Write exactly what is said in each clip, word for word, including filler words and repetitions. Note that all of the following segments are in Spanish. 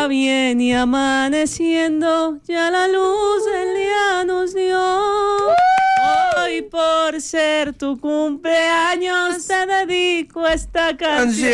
bien y amaneciendo, ya la luz del día nos dio. Hoy por ser tu cumpleaños te dedico esta canción.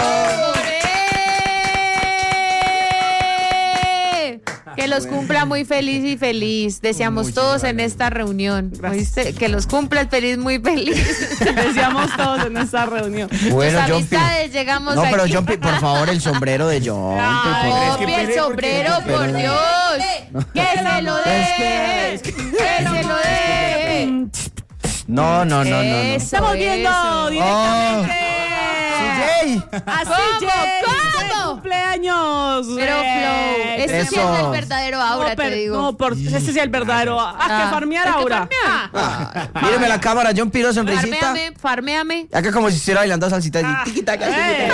Que los cumpla muy feliz y feliz. Deseamos Muchas todos gracias. En esta reunión. ¿Oíste? Que los cumpla feliz, muy feliz. Deseamos todos en esta reunión. Bueno, Jumpy. Amistades, llegamos no, aquí. pero Jumpy, por favor, el sombrero de Jumpy. Jumpy, el sombrero, por Dios. Que se lo dé. Que se lo dé. No, no, no, no. Estamos viendo directamente. Así ¿Cómo? cumpleaños. Pero Flow, este sí es el verdadero Aura, no, pero, te digo. No, por, este sí es el verdadero. Ah, ah que farmear Aura. Ah. Ah. Míreme la cámara, John Piro, sonrisita. Farmeame, farmeame. Acá como si estuviera bailando salsita. Ah. Tiquitaca, eh.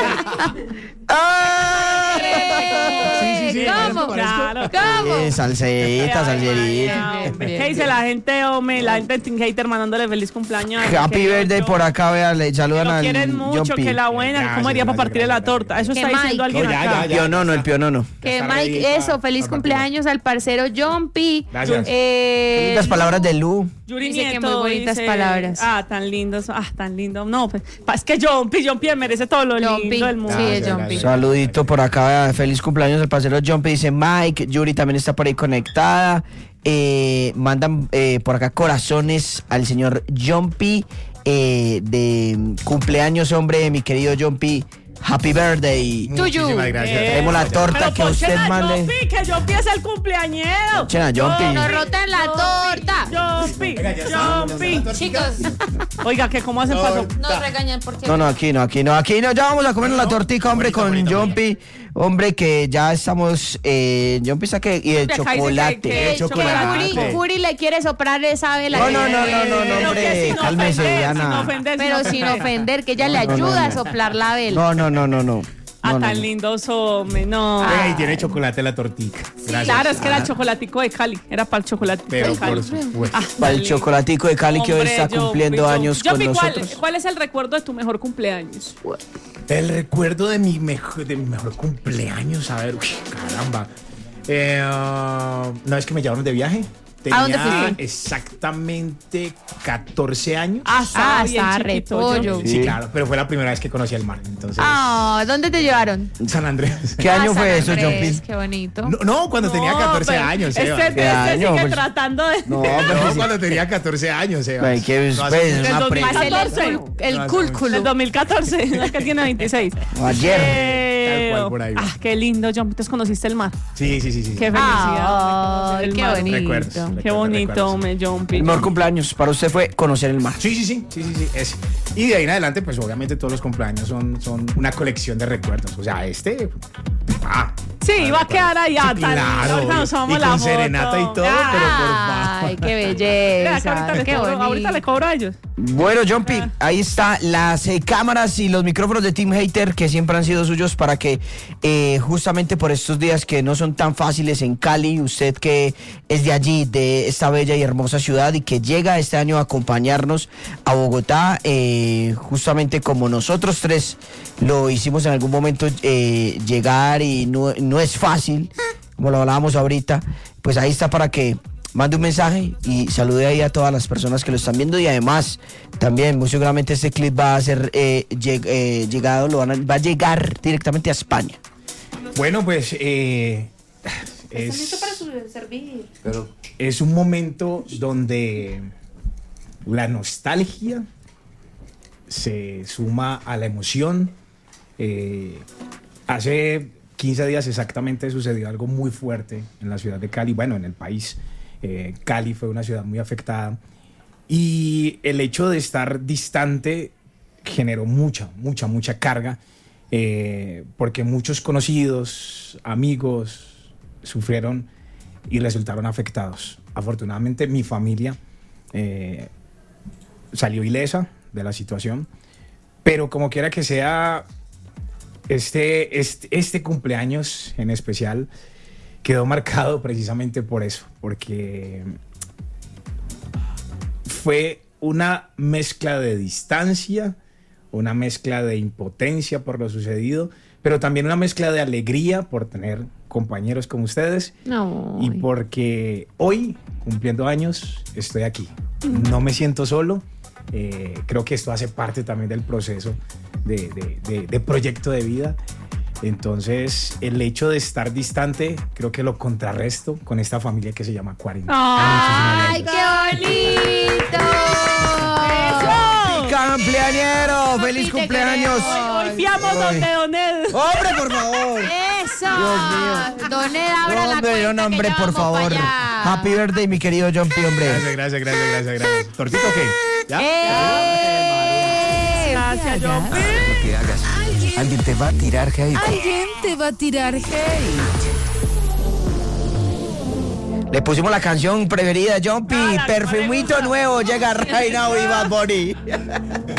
¡Ah! Sí, sí, sí. ¿Cómo? Claro. ¿Cómo? Sí, salsita, salserita. ¿Qué dice la gente, hombre? La gente de Team Hater mandándole feliz cumpleaños. Happy birthday por acá, vea, le saludan al quieren mucho, que la buena, ¿cómo haría para partirle la torta? Eso está diciendo alguien acá. El pionono, el pionono. Que Mike, eso, feliz cumpleaños al parcero Jumpy. Gracias. Eh, Las palabras de Lu. Yuri dice Nieto, que muy bonitas dice, palabras. Ah, tan lindos, ah, tan lindo. No, pues, es que Jumpy, Jumpy merece todo lo Jumpy, lindo del mundo. Sí, es Jumpy. Saludito por acá, feliz cumpleaños al parcero Jumpy, dice Mike. Yuri también está por ahí conectada. Eh, mandan eh, por acá corazones al señor Jumpy. Eh, de cumpleaños, hombre, mi querido Jumpy. Happy birthday. Muchísimas gracias. Eh, Tenemos la torta que usted mande. Jumpy, que Jumpy es el cumpleañero. Chena, Jumpy. Nos rotan la torta. Jumpy, Jumpy. Chicos. Oiga, que cómo hacen paso. Nos regañan porque. No, no, aquí no, aquí no, aquí no. Ya vamos a comer la tortica, hombre, con Jumpy. Hombre, que ya estamos. Eh, Jumpy saque y el chocolate. Que, que, el chocolate. Juri, Juri le quiere soplar esa vela. No, no, no, no, no, no, hombre. Cálmese, Diana. Pero sin ofender, que ella le ayuda a soplar la vela. No, no, no, no, no. Ah, no, tan no. lindos, hombre, no. Ah. Y tiene chocolate la tortica. Gracias. Claro, es que era el chocolatico de Cali. Era para el chocolatico Pero de Cali. por supuesto. Ah, para el chocolatico de Cali, hombre, que hoy está cumpliendo yo, años yo, con yo, nosotros. ¿cuál, ¿Cuál es el recuerdo de tu mejor cumpleaños? El recuerdo de mi mejor, de mi mejor cumpleaños, a ver, uy, caramba. Eh, uh, una vez que me llevaron de viaje. Tenía ¿A dónde fuiste? Exactamente catorce años. Ah, ah está repollo. Sí, sí, claro, pero fue la primera vez que conocí el mar. Entonces. Ah, ¿dónde te llevaron? San Andrés. ¿Qué año ah, fue San eso, Andrés, Jumpy? Qué bonito. No, no cuando no, tenía catorce años, este, Eva. Este, este año, sigue pues, tratando de. No, no cuando tenía catorce años, Eva. Ay, qué después, no, una pre- el, el no, cúlculo. El dos mil catorce, es que tiene veintiséis. Ayer. Eh, Tal cual, por ahí. Ah, qué lindo, John. Entonces conociste el mar. Sí, sí, sí, sí. Qué felicidad. Ah, el qué mar. bonito. Recuerdos, Qué recuerdos, bonito, recuerdos. me John. El mejor cumpleaños para usted fue conocer el mar. Sí, sí, sí, sí, sí, sí, ese. Y de ahí en adelante, pues obviamente todos los cumpleaños son, son una colección de recuerdos. O sea, este. Ah, sí, iba a quedar allá. sí, claro. Nos tomamos y la con foto. serenata y todo, Ah, pero por favor. Ay, qué Mira, que belleza. ahorita, le Qué cobro, bonito. ahorita le cobro a ellos. Bueno, Jumpy, ahí está las eh, cámaras y los micrófonos de Team Hater que siempre han sido suyos para que eh, justamente por estos días que no son tan fáciles en Cali, usted que es de allí, de esta bella y hermosa ciudad y que llega este año a acompañarnos a Bogotá, eh, justamente como nosotros tres lo hicimos en algún momento eh, llegar y no, no es fácil, como lo hablábamos ahorita, pues ahí está para que mande un mensaje y salude ahí a todas las personas que lo están viendo y además también muy seguramente este clip va a ser eh, lleg- eh, llegado, lo van a, va a llegar directamente a España. Bueno, pues eh, es, listo para servir. pero es un momento donde la nostalgia se suma a la emoción. Eh, hace quince días exactamente sucedió algo muy fuerte en la ciudad de Cali, bueno, en el país. Eh, Cali fue una ciudad muy afectada y el hecho de estar distante generó mucha, mucha, mucha carga eh, porque muchos conocidos, amigos sufrieron y resultaron afectados. Afortunadamente mi familia eh, salió ilesa de la situación, pero como quiera que sea, este, este, este cumpleaños en especial quedó marcado precisamente por eso, porque fue una mezcla de distancia, una mezcla de impotencia por lo sucedido, pero también una mezcla de alegría por tener compañeros como ustedes No. y porque hoy, cumpliendo años, estoy aquí. No me siento solo. Eh, creo que esto hace parte también del proceso de, de, de, de proyecto de vida. Entonces, el hecho de estar distante, creo que lo contrarresto con esta familia que se llama cuarenta. ¡Ay, qué bonito! ¡Cumpleañero! ¡Feliz Papi, te cumpleaños! queremos. Hoy fiamos donde Donel. ¡Hombre, por favor! ¡Eso! Dios mío. Doned, abra la Hombre, cuenta no, hombre, que ya por vamos pa' favor. allá. Happy birthday, mi querido John P, hombre. Gracias, gracias, gracias, gracias, gracias. ¿Tortito qué? ¿Ya? ¡Eh! Gracias, John P. Lo que hagas. Alguien te va a tirar hate. Alguien te va a tirar hate. Le pusimos la canción preferida, John P. Ah, la Perfumito ponemos. nuevo. Llega Right Now y Bad Bunny.